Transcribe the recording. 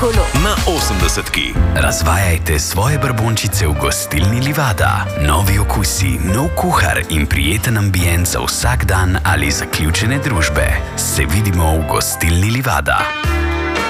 kolo. Na 80-ki. Razvajajte svoje brbončice v gostilni Livada. Novi okusi, nov kuhar in prijeten ambient za vsak dan ali zaključene družbe. Se vidimo v gostilni Livada.